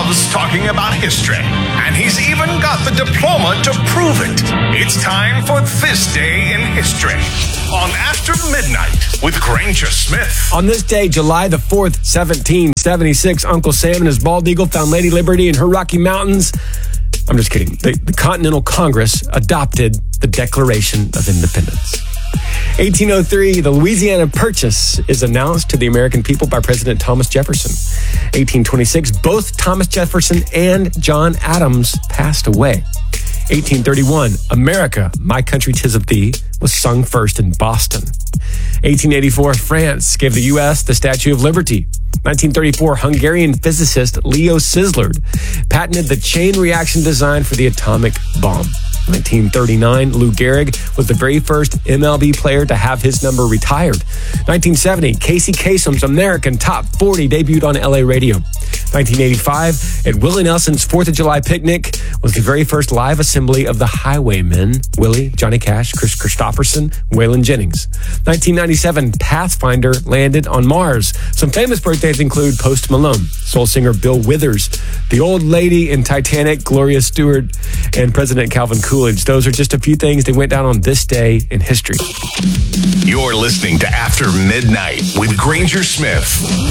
loves talking about history, and he's even got the diploma to prove it. It's time for This Day in History on After Midnight with Granger Smith. On this day, July the 4th, 1776, Uncle Sam and his bald eagle found Lady Liberty in her Rocky Mountains. I'm just kidding. The Continental Congress adopted the Declaration of Independence. 1803, the Louisiana Purchase is announced to the American people by President Thomas Jefferson. 1826, both Thomas Jefferson and John Adams passed away. 1831, America, My Country 'Tis of Thee, was sung first in Boston. 1884, France gave the U.S. the Statue of Liberty. 1934, Hungarian physicist Leo Szilard patented the chain reaction design for the atomic bomb. 1939, Lou Gehrig was the very first MLB player to have his number retired. 1970, Casey Kasem's American Top 40 debuted on LA radio. 1985, at Willie Nelson's 4th of July picnic was the very first live assembly of the Highwaymen, Willie, Johnny Cash, Chris Christopherson, Waylon Jennings. 1997, Pathfinder landed on Mars. Some famous birthdays include Post Malone, soul singer Bill Withers, the old lady in Titanic, Gloria Stewart, and President Calvin Coolidge. Those are just a few things that went down on this day in history. You're listening to After Midnight with Granger Smith.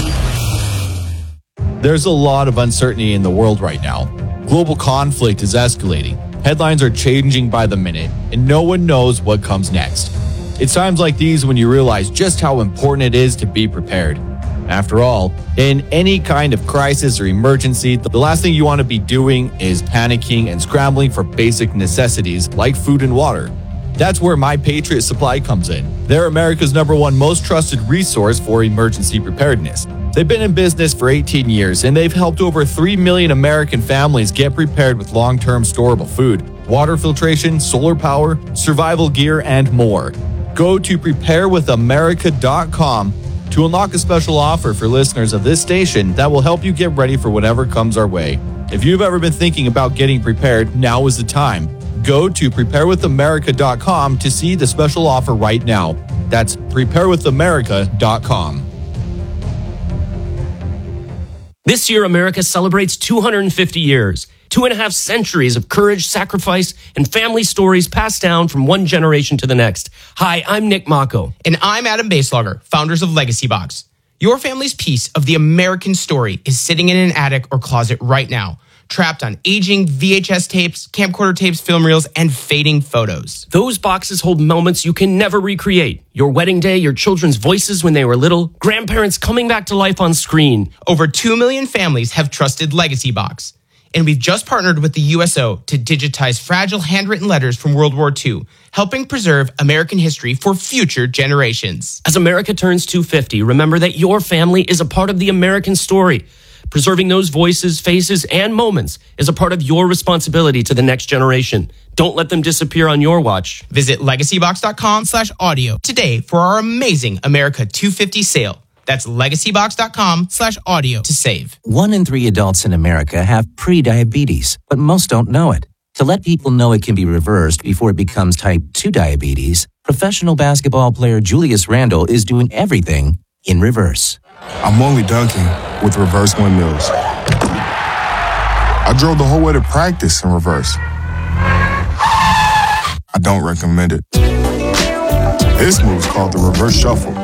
There's a lot of uncertainty in the world right now. Global conflict is escalating. Headlines are changing by the minute, and no one knows what comes next. It's times like these when you realize just how important it is to be prepared. After all, in any kind of crisis or emergency, the last thing you want to be doing is panicking and scrambling for basic necessities like food and water. That's where My Patriot Supply comes in. They're America's #1 most trusted resource for emergency preparedness. They've been in business for 18 years, and they've helped over 3 million American families get prepared with long-term storable food, water filtration, solar power, survival gear, and more. Go to preparewithamerica.com to unlock a special offer for listeners of this station that will help you get ready for whatever comes our way. If you've ever been thinking about getting prepared, now is the time. Go to preparewithamerica.com to see the special offer right now. That's preparewithamerica.com. This year, America celebrates 250 years, 2.5 centuries of courage, sacrifice, and family stories passed down from one generation to the next. Hi, I'm Nick Mako. And I'm Adam Baselogger, founders of Legacy Box. Your family's piece of the American story is sitting in an attic or closet right now, trapped on aging VHS tapes, camcorder tapes, film reels, and fading photos. Those boxes hold moments you can never recreate. Your wedding day, your children's voices when they were little, grandparents coming back to life on screen. Over 2 million families have trusted Legacy Box. And we've just partnered with the USO to digitize fragile handwritten letters from World War II, helping preserve American history for future generations. As America turns 250, remember that your family is a part of the American story. Preserving those voices, faces, and moments is a part of your responsibility to the next generation. Don't let them disappear on your watch. Visit legacybox.com/audio today for our amazing America 250 sale. That's legacybox.com/audio to save. 1 in 3 adults in America have prediabetes, but most don't know it. To let people know it can be reversed before it becomes type 2 diabetes, professional basketball player Julius Randle is doing everything in reverse. I'm only dunking with reverse windmills. I drove the whole way to practice in reverse. I don't recommend it. This move's called the reverse shuffle.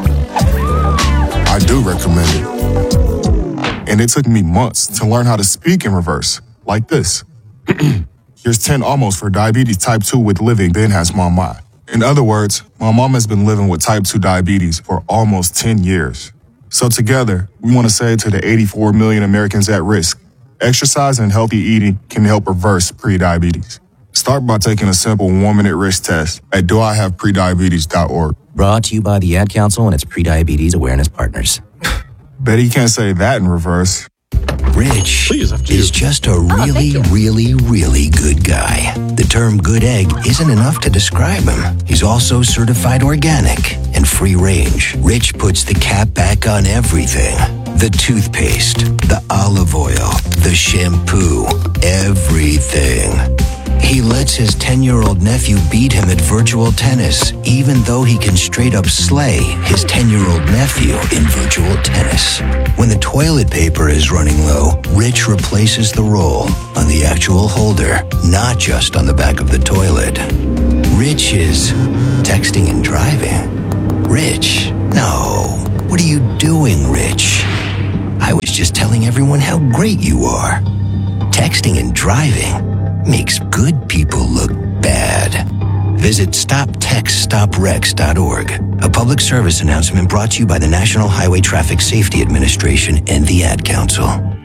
I do recommend it. And it took me months to learn how to speak in reverse, like this. Here's 10 almost for diabetes type 2 with living the enhanced mama. In other words, my mom has been living with type 2 diabetes for almost 10 years. So together, we want to say to the 84 million Americans at risk, exercise and healthy eating can help reverse prediabetes. Start by taking a simple 1-minute risk test at doihaveprediabetes.org. Brought to you by the Ad Council and its Prediabetes Awareness Partners. Bet he can't say that in reverse. Rich is just a really good guy. The term good egg isn't enough to describe him. He's also certified organic and free range. Rich puts the cap back on everything. The toothpaste, the olive oil, the shampoo, everything. He lets his 10-year-old nephew beat him at virtual tennis, even though he can straight up slay his 10-year-old nephew in virtual tennis. When the toilet paper is running low, Rich replaces the roll on the actual holder, not just on the back of the toilet. Rich is texting and driving. Rich, no. What are you doing, Rich? I was just telling everyone how great you are. Texting and driving makes good people look bad. Visit StopTextStopWrecks.org. A public service announcement brought to you by the National Highway Traffic Safety Administration and the Ad Council.